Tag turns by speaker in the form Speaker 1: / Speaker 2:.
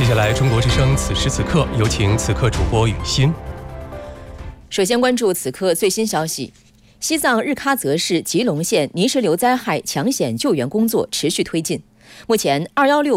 Speaker 1: 下来，中国之声此时此刻，有请此刻主播雨欣。
Speaker 2: 首先关注此刻最新消息：西藏日喀则市吉隆县泥石流灾害抢险救援工作持续推进，目前216